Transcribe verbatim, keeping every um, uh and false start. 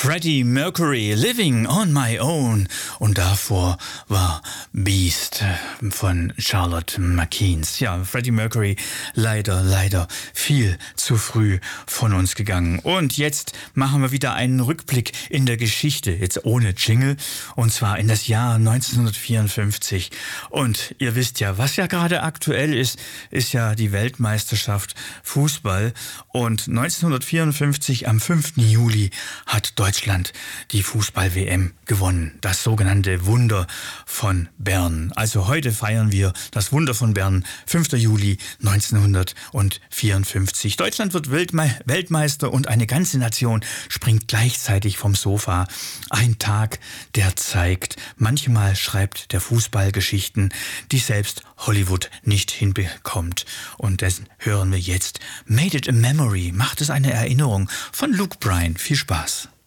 Freddie Mercury, Living on My Own. Und davor war Beast von Charlotte McKeans. Ja, Freddie Mercury leider, leider viel zu früh von uns gegangen. Und jetzt machen wir wieder einen Rückblick in der Geschichte, jetzt ohne Jingle, und zwar in das Jahr neunzehnhundertvierundfünfzig. Und ihr wisst ja, was ja gerade aktuell ist, ist ja die Weltmeisterschaft Fußball. Und neunzehnhundertvierundfünfzig, am fünften Juli, hat Deutschland die Fußball-W M gewonnen. Das sogenannte Wunder von Bern. Also heute feiern wir das Wunder von Bern, fünften Juli neunzehnhundertvierundfünfzig. Deutschland wird Weltme- Weltmeister und eine ganze Nation springt gleichzeitig vom Sofa. Ein Tag, der zeigt, manchmal schreibt der Fußball Geschichten, die selbst Hollywood nicht hinbekommt. Und dessen hören wir jetzt Made It a Memory, macht es eine Erinnerung von Luke Bryan. Viel Spaß.